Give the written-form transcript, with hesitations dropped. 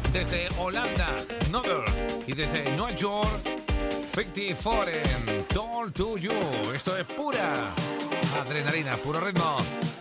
desde Holanda, Novel, y desde Nueva York, 54 en Talk to You. Esto es pura adrenalina, puro ritmo.